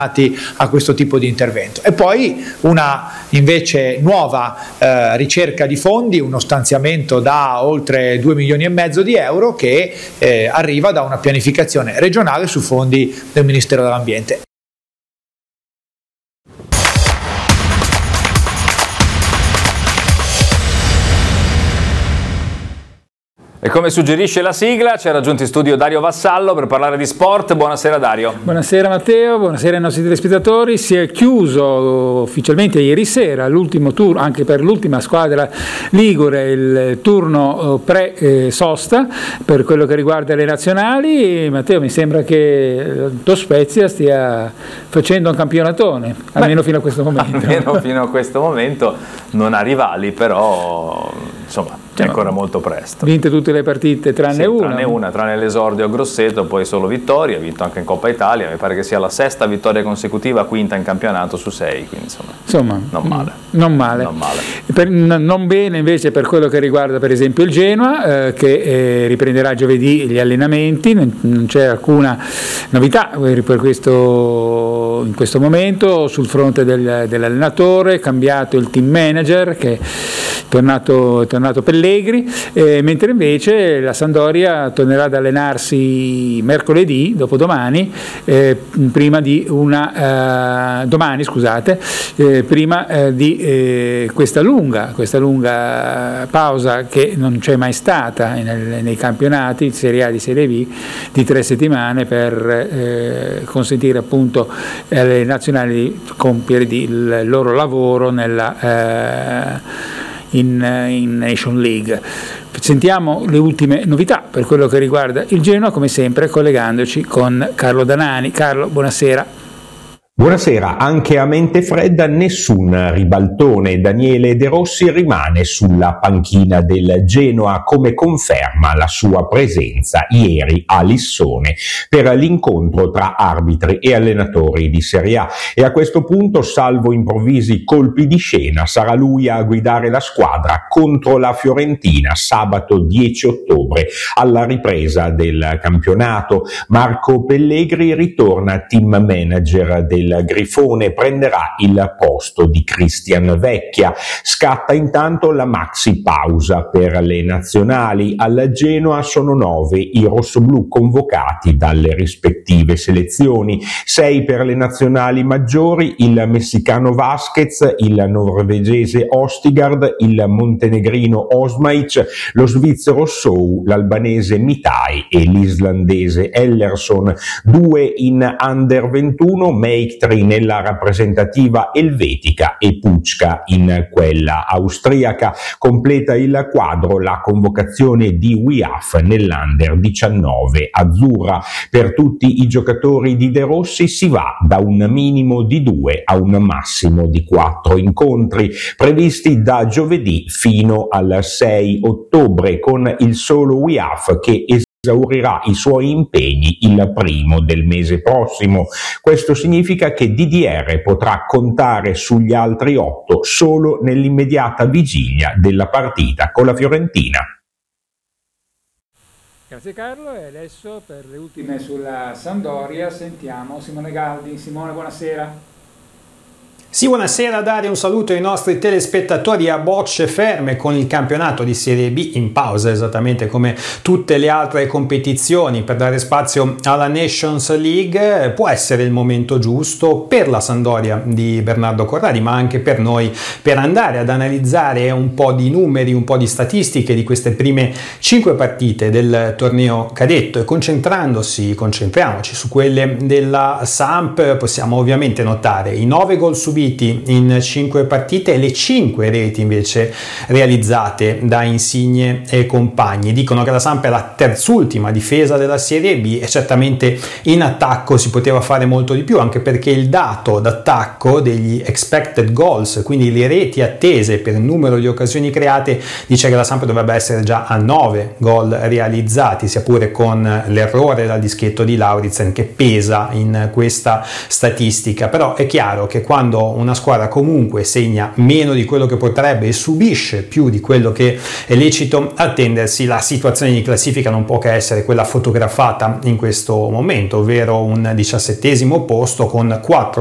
a questo tipo di intervento. E poi una invece nuova ricerca di fondi, uno stanziamento da oltre 2 milioni e mezzo di euro che arriva da una pianificazione regionale su fondi del Ministero dell'Ambiente. E come suggerisce la sigla, ci ha raggiunto in studio Dario Vassallo per parlare di sport. Buonasera Dario. Buonasera Matteo, buonasera ai nostri telespettatori. Si è chiuso ufficialmente ieri sera l'ultimo turno, anche per l'ultima squadra ligure, il turno pre-sosta per quello che riguarda le nazionali. Matteo, mi sembra che lo Spezia stia facendo un campionatone, almeno fino a questo momento. Almeno fino a questo momento non ha rivali, però insomma è ancora molto presto. Vinte tutte le partite tranne una. Tranne l'esordio a Grosseto, poi solo vittorie, ha vinto anche in Coppa Italia, mi pare che sia la 6ª vittoria consecutiva, 5ª in campionato su 6, quindi insomma non male. Non bene invece per quello che riguarda per esempio il Genoa, che riprenderà giovedì gli allenamenti, non c'è alcuna novità in questo momento sul fronte dell'allenatore, cambiato il team manager che è tornato Pellegri, mentre invece la Sampdoria tornerà ad allenarsi mercoledì, dopodomani, prima di questa lunga pausa che non c'è mai stata nei campionati di Serie A, di Serie B, di 3 settimane per consentire appunto alle nazionali di compiere il loro lavoro in Nation League. Sentiamo le ultime novità per quello che riguarda il Genoa, come sempre collegandoci con Carlo Danani. Carlo, buonasera. Buonasera, anche a mente fredda nessun ribaltone. Daniele De Rossi rimane sulla panchina del Genoa, come conferma la sua presenza ieri a Lissone per l'incontro tra arbitri e allenatori di Serie A, e a questo punto, salvo improvvisi colpi di scena, sarà lui a guidare la squadra contro la Fiorentina sabato 10 ottobre alla ripresa del campionato. Marco Pellegri ritorna team manager del Grifone, prenderà il posto di Cristian Vecchia. Scatta intanto la maxi pausa per le nazionali. Al Genoa sono 9 i rossoblù convocati dalle rispettive selezioni, 6 per le nazionali maggiori, il messicano Vasquez, il norvegese Ostigard, il montenegrino Osmaic, lo svizzero Sou, l'albanese Mitai e l'islandese Ellerson. 2 in under 21, Meiktri nella rappresentativa elvetica e Pucca in quella austriaca. Completa il quadro la convocazione di Wiaf nell'under 19 azzurra. Per tutti i giocatori di De Rossi si va da un minimo di 2 a un massimo di 4 incontri previsti da giovedì fino al 6 ottobre, con il solo Wiaf che esaurirà i suoi impegni il primo del mese prossimo. Questo significa che DDR potrà contare sugli altri 8 solo nell'immediata vigilia della partita con la Fiorentina. Grazie Carlo, e adesso per le ultime sulla Sampdoria sentiamo Simone Galdi. Simone, buonasera. Sì, buonasera Dario, un saluto ai nostri telespettatori. A bocce ferme con il campionato di Serie B in pausa, esattamente come tutte le altre competizioni, per dare spazio alla Nations League. Può essere il momento giusto per la Sampdoria di Bernardo Corradi, ma anche per noi, per andare ad analizzare un po' di numeri, un po' di statistiche di queste prime 5 partite del torneo cadetto, e concentriamoci su quelle della Samp. Possiamo ovviamente notare i 9 gol subiti in 5 partite e le 5 reti invece realizzate da Insigne e compagni. Dicono che la Samp è la terzultima difesa della Serie B, e certamente in attacco si poteva fare molto di più, anche perché il dato d'attacco degli expected goals, quindi le reti attese per il numero di occasioni create, dice che la Samp dovrebbe essere già a 9 gol realizzati, sia pure con l'errore dal dischetto di Lauritsen che pesa in questa statistica. Però è chiaro che quando una squadra comunque segna meno di quello che potrebbe e subisce più di quello che è lecito attendersi, la situazione di classifica non può che essere quella fotografata in questo momento, ovvero un 17° posto con 4